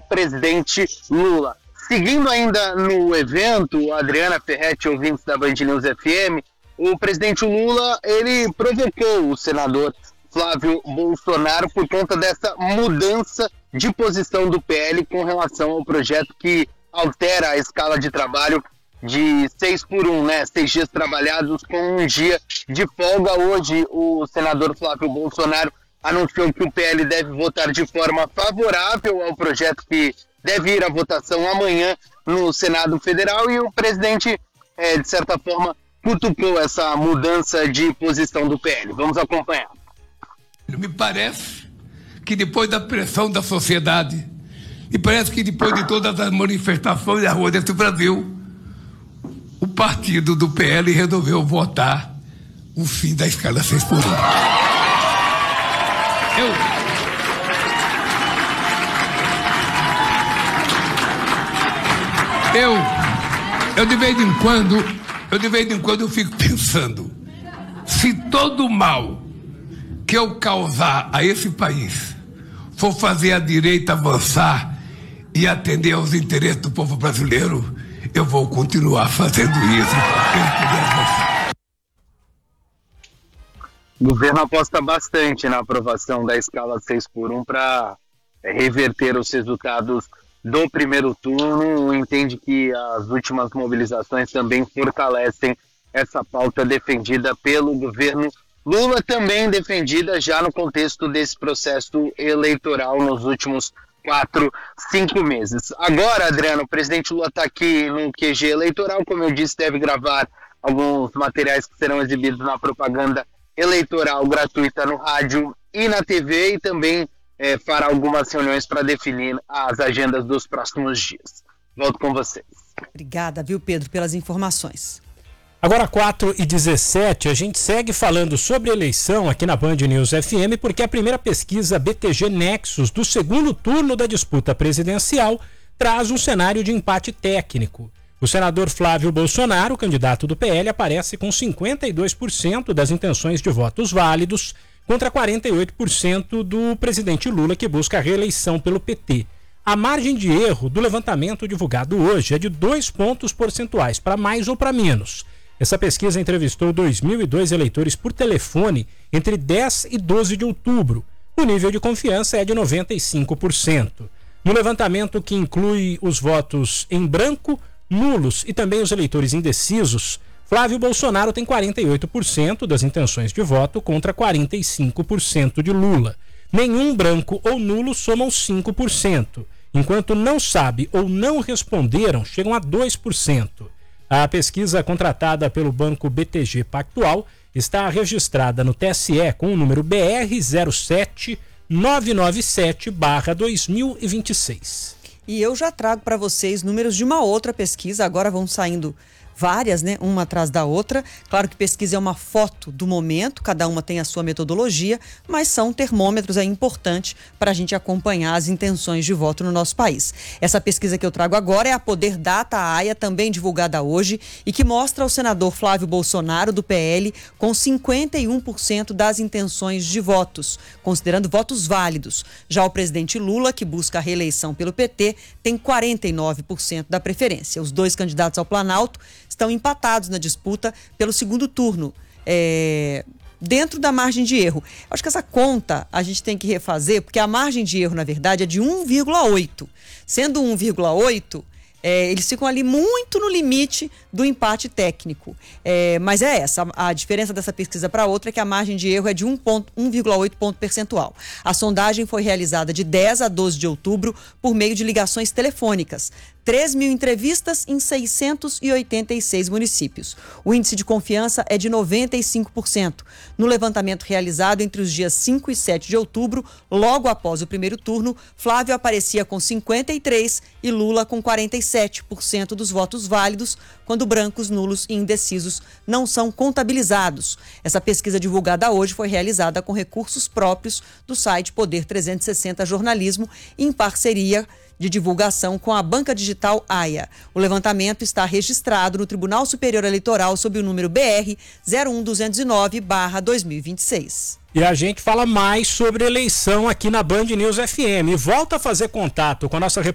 presidente Lula. Seguindo ainda no evento, Adriana Ferretti, ouvintes da Band News FM, o presidente Lula, ele provocou o senador Flávio Bolsonaro por conta dessa mudança de posição do PL com relação ao projeto que altera a escala de trabalho de 6x1, né? 6 dias trabalhados com um dia de folga. Hoje, o senador Flávio Bolsonaro anunciou que o PL deve votar de forma favorável ao projeto que deve ir à votação amanhã no Senado Federal, e o presidente, de certa forma, cutucou essa mudança de posição do PL. Vamos acompanhar. Me parece que depois da pressão da sociedade, e parece que depois de todas as manifestações da rua desse Brasil, o partido do PL resolveu votar o fim da escala 6x1. Eu de vez em quando eu fico pensando, se todo o mal que eu causar a esse país for fazer a direita avançar e atender aos interesses do povo brasileiro, eu vou continuar fazendo isso. O governo aposta bastante na aprovação da escala 6x1 para reverter os resultados do primeiro turno. Entende que as últimas mobilizações também fortalecem essa pauta defendida pelo governo Lula, também defendida já no contexto desse processo eleitoral nos últimos 4-5 meses. Agora, Adriano, o presidente Lula está aqui no QG eleitoral, como eu disse, deve gravar alguns materiais que serão exibidos na propaganda eleitoral gratuita no rádio e na TV, e também fará algumas reuniões para definir as agendas dos próximos dias. Volto com vocês. Obrigada, viu, Pedro, pelas informações. Agora 4h17, a gente segue falando sobre eleição aqui na Band News FM, porque a primeira pesquisa BTG Nexus do segundo turno da disputa presidencial traz um cenário de empate técnico. O senador Flávio Bolsonaro, candidato do PL, aparece com 52% das intenções de votos válidos, contra 48% do presidente Lula, que busca a reeleição pelo PT. A margem de erro do levantamento divulgado hoje é de 2 pontos percentuais, para mais ou para menos. Essa pesquisa entrevistou 2.002 eleitores por telefone entre 10 e 12 de outubro. O nível de confiança é de 95%. No levantamento, que inclui os votos em branco, nulos e também os eleitores indecisos, Flávio Bolsonaro tem 48% das intenções de voto contra 45% de Lula. Nenhum branco ou nulo somam 5%, enquanto não sabe ou não responderam chegam a 2%. A pesquisa contratada pelo banco BTG Pactual está registrada no TSE com o número BR 07997/2026. E eu já trago para vocês números de uma outra pesquisa, agora vão saindo várias, né? Uma atrás da outra. Claro que pesquisa é uma foto do momento, cada uma tem a sua metodologia, mas são termômetros importantes para a gente acompanhar as intenções de voto no nosso país. Essa pesquisa que eu trago agora é a Poder Data AIA, também divulgada hoje, e que mostra o senador Flávio Bolsonaro, do PL, com 51% das intenções de votos, considerando votos válidos. Já o presidente Lula, que busca a reeleição pelo PT, tem 49% da preferência. Os dois candidatos ao Planalto estão empatados na disputa pelo segundo turno, dentro da margem de erro. Acho que essa conta a gente tem que refazer, porque a margem de erro, na verdade, é de 1,8. Sendo 1,8, eles ficam ali muito no limite do empate técnico. Mas é essa, a diferença dessa pesquisa para outra é que a margem de erro é de 1,8 ponto percentual. A sondagem foi realizada de 10 a 12 de outubro por meio de ligações telefônicas. 3.000 entrevistas em 686 municípios. O índice de confiança é de 95%. No levantamento realizado entre os dias 5 e 7 de outubro, logo após o primeiro turno, Flávio aparecia com 53% e Lula com 47% dos votos válidos, quando brancos, nulos e indecisos não são contabilizados. Essa pesquisa divulgada hoje foi realizada com recursos próprios do site Poder 360 Jornalismo, em parceria de divulgação com a banca digital AIA. O levantamento está registrado no Tribunal Superior Eleitoral sob o número BR 01209/2026. E a gente fala mais sobre eleição aqui na Band News FM. E volta a fazer contato com a nossa